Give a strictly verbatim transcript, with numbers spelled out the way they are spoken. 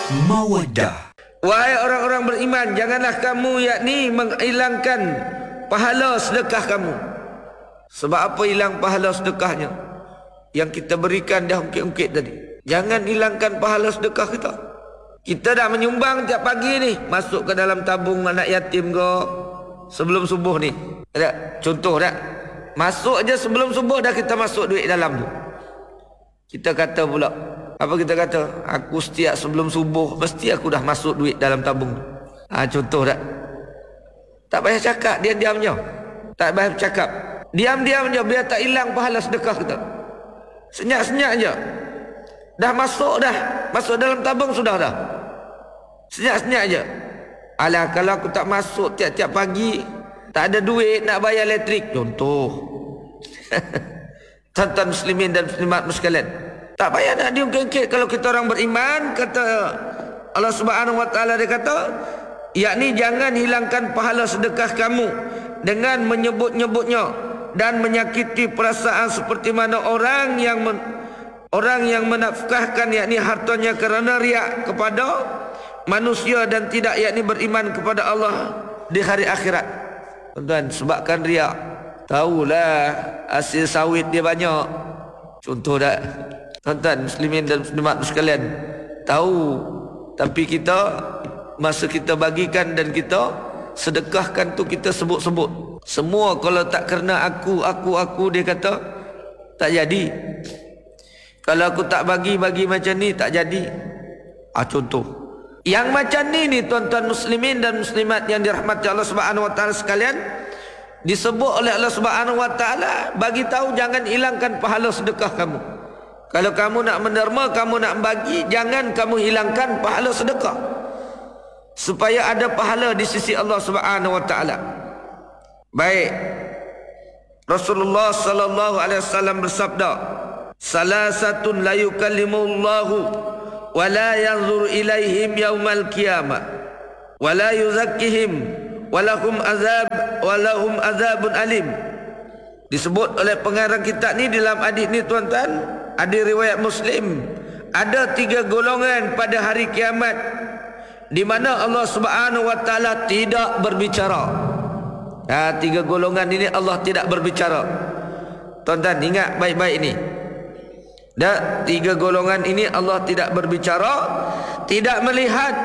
Mawaddah. Wahai orang-orang beriman, janganlah kamu yakni menghilangkan pahala sedekah kamu. Sebab apa hilang pahala sedekahnya? Yang kita berikan dah ungkit-ungkit tadi. Jangan hilangkan pahala sedekah kita. Kita dah menyumbang tiap pagi ni, masuk ke dalam tabung anak yatim ke sebelum subuh ni. Ada contoh tak? Masuk aja sebelum subuh dah kita masuk duit dalam tu. Kita kata pula, apa kita kata? Aku setiap sebelum subuh mesti aku dah masuk duit dalam tabung. Ha, contoh tak? Tak payah cakap, diam-diam je. Tak payah cakap. Diam-diam je biar tak hilang pahala sedekah kita. Senyap-senyap je. Dah masuk dah. Masuk dalam tabung sudah dah. Senyap-senyap je. Alah, kalau aku tak masuk tiap-tiap pagi, tak ada duit nak bayar elektrik. Contoh. Tuan-tuan muslimin dan muslimat sekalian, tak payah nak diungkit-ungkit. Kalau kita orang beriman, kata Allah Subhanahu wa taala, dia kata, yakni jangan hilangkan pahala sedekah kamu dengan menyebut-nyebutnya dan menyakiti perasaan seperti mana orang yang men, orang yang menafkahkan yakni hartanya kerana riak kepada manusia dan tidak yakni beriman kepada Allah di hari akhirat. Tuan-tuan, sebabkan riak, tahulah hasil sawit dia banyak. Contoh tak? Tuan-tuan muslimin dan muslimat sekalian, tahu, tapi kita masa kita bagikan dan kita sedekahkan tu kita sebut-sebut. Semua kalau tak kerana aku, aku, aku, dia kata tak jadi. Kalau aku tak bagi-bagi macam ni tak jadi. Ah, contoh. Yang macam ni ni tuan-tuan muslimin dan muslimat yang dirahmati Allah Subhanahu wa taala sekalian, disebut oleh Allah Subhanahu wa taala bagi tahu jangan hilangkan pahala sedekah kamu. Kalau kamu nak menerima, kamu nak bagi, jangan kamu hilangkan pahala sedekah, supaya ada pahala di sisi Allah Subhanahu wa taala. Baik. Rasulullah sallallahu alaihi wasallam bersabda, "Salasatun la yukallimullahu wa la yanzur ilaihim yaumal qiyamah wa la yuzakkihim walahum azab walahum azabun alim." Disebut oleh pengarang kitab ni dalam hadis ni tuan-tuan, ada riwayat Muslim, ada tiga golongan pada hari kiamat di mana Allah Subhanahu wa taala tidak berbicara. Ha, tiga golongan ini Allah tidak berbicara. Tuan-tuan ingat baik-baik ini. Dan tiga golongan ini Allah tidak berbicara, tidak melihat